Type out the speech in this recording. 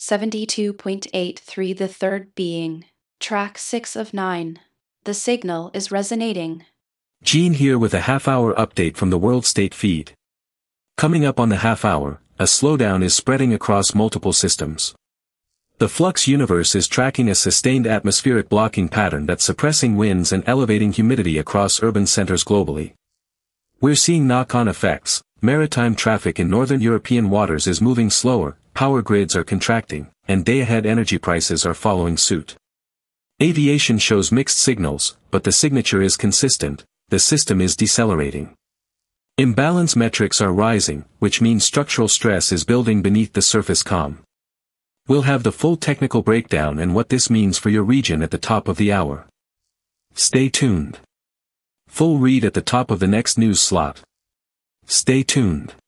72.83 The third being. Track 6 of 9. The signal is resonating. Gene here with a half-hour update from the World State feed. Coming up on the half-hour, a slowdown is spreading across multiple systems. The Flux universe is tracking a sustained atmospheric blocking pattern that's suppressing winds and elevating humidity across urban centers globally. We're seeing knock-on effects. Maritime traffic in northern European waters is moving slower, power grids are contracting, and day-ahead energy prices are following suit. Aviation shows mixed signals, but the signature is consistent: the system is decelerating. Imbalance metrics are rising, which means structural stress is building beneath the surface calm. We'll have the full technical breakdown and what this means for your region at the top of the hour. Stay tuned. Full read at the top of the next news slot. Stay tuned.